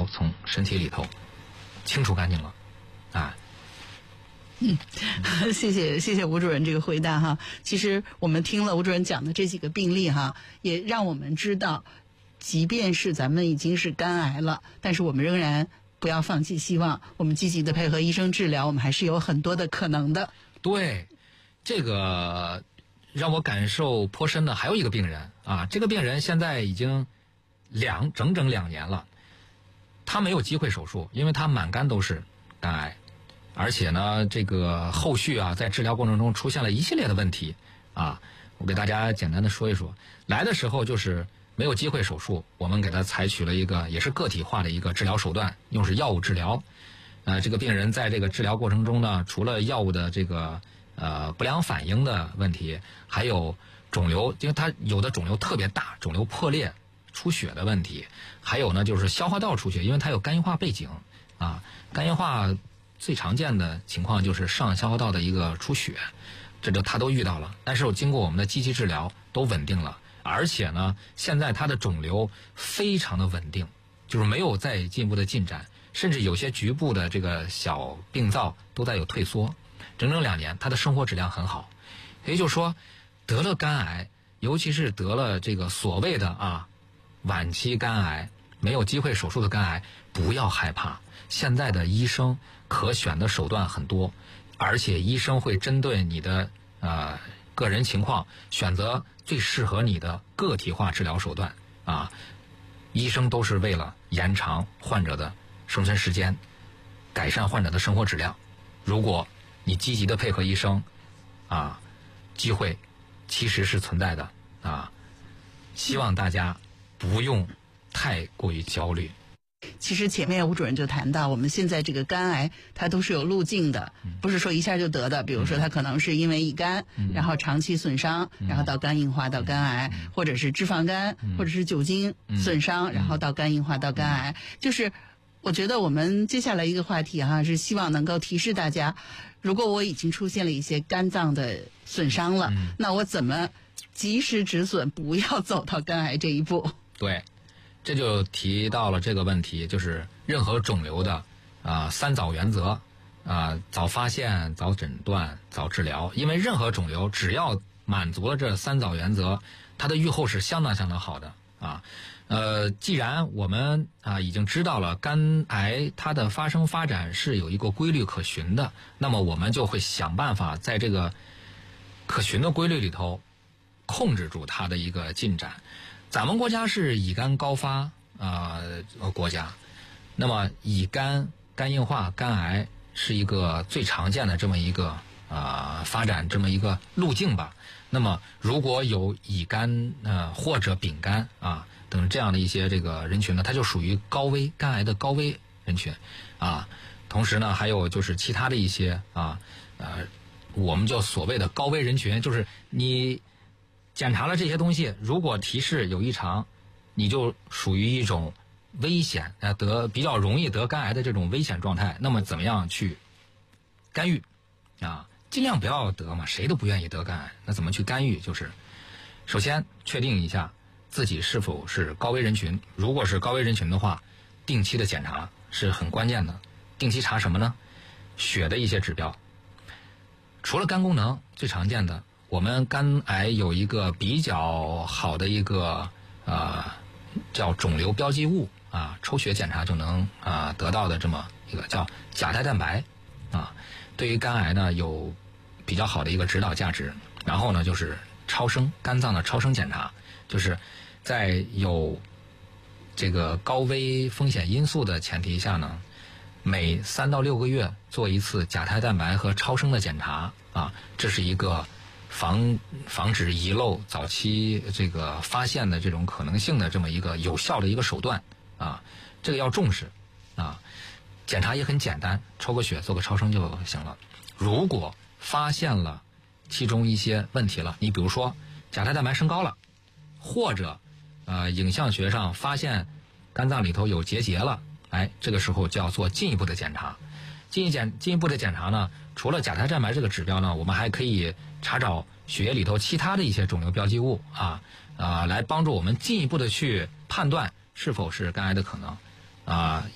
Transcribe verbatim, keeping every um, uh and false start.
从身体里头清除干净了啊。 嗯，谢谢谢谢吴主任这个回答哈。其实我们听了吴主任讲的这几个病例哈，也让我们知道，即便是咱们已经是肝癌了，但是我们仍然不要放弃希望，我们积极的配合医生治疗，我们还是有很多的可能的。 对，这个让我感受颇深的还有一个病人啊，这个病人现在已经两整整两年了，他没有机会手术，因为他满肝都是肝癌。而且呢，这个后续啊，在治疗过程中出现了一系列的问题啊，我给大家简单的说一说。来的时候就是没有机会手术，我们给他采取了一个也是个体化的一个治疗手段，用是药物治疗。呃，这个病人在这个治疗过程中呢，除了药物的这个呃不良反应的问题，还有肿瘤，因为他有的肿瘤特别大，肿瘤破裂出血的问题，还有呢就是消化道出血，因为他有肝硬化背景啊，肝硬化。最常见的情况就是上消化道的一个出血，这就他都遇到了。但是经过我们的积极治疗，都稳定了，而且呢，现在他的肿瘤非常的稳定，就是没有再进一步的进展，甚至有些局部的这个小病灶都在有退缩。整整两年，他的生活质量很好。也就是说，得了肝癌，尤其是得了这个所谓的啊晚期肝癌，没有机会手术的肝癌，不要害怕。现在的医生可选的手段很多，而且医生会针对你的呃个人情况选择最适合你的个体化治疗手段啊。医生都是为了延长患者的生存时间，改善患者的生活质量。如果你积极的配合医生啊，机会其实是存在的啊。希望大家不用太过于焦虑。 其实前面吴主任就谈到，我们现在这个肝癌它都是有路径的，不是说一下就得的。比如说它可能是因为乙肝，嗯、然后长期损伤，嗯、然后到肝硬化到肝癌，嗯、或者是脂肪肝，嗯、或者是酒精损伤，嗯、然后到肝硬化到肝癌。嗯、就是我觉得我们接下来一个话题哈，是希望能够提示大家，如果我已经出现了一些肝脏的损伤了，嗯、那我怎么及时止损，不要走到肝癌这一步？ 对。这就提到了这个问题，就是任何肿瘤的啊、呃、三早原则啊、呃，早发现、早诊断、早治疗。因为任何肿瘤只要满足了这三早原则，它的预后是相当相当好的啊。呃，既然我们啊已经知道了肝癌它的发生发展是有一个规律可循的，那么我们就会想办法在这个可循的规律里头控制住它的一个进展。咱们国家是乙肝高发啊、呃、国家，那么乙肝、肝硬化、肝癌是一个最常见的这么一个啊、呃、发展这么一个路径吧。那么如果有乙肝呃或者丙肝啊等这样的一些这个人群呢，它就属于高危肝癌的高危人群啊。同时呢，还有就是其他的一些啊呃我们叫所谓的高危人群，就是你检查了这些东西，如果提示有异常，你就属于一种危险呃得比较容易得肝癌的这种危险状态。那么怎么样去干预啊？尽量不要得嘛，谁都不愿意得肝癌。那怎么去干预？就是首先确定一下自己是否是高危人群。如果是高危人群的话，定期的检查是很关键的。定期查什么呢？血的一些指标。除了肝功能最常见的，我们肝癌有一个比较好的一个呃叫肿瘤标记物啊，抽血检查就能啊得到的这么一个叫甲胎蛋白啊，对于肝癌呢有比较好的一个指导价值。然后呢就是超声，肝脏的超声检查，就是在有这个高危风险因素的前提下呢，每三到六个月做一次甲胎蛋白和超声的检查啊，这是一个防防止遗漏、早期这个发现的这种可能性的这么一个有效的一个手段啊，这个要重视啊。检查也很简单，抽个血做个超声就行了。如果发现了其中一些问题了，你比如说甲胎蛋白升高了，或者呃影像学上发现肝脏里头有结节了，哎，这个时候就要做进一步的检查。进一检进一步的检查呢，除了甲胎蛋白这个指标呢，我们还可以查找血液里头其他的一些肿瘤标记物啊啊，来帮助我们进一步的去判断是否是肝癌的可能啊。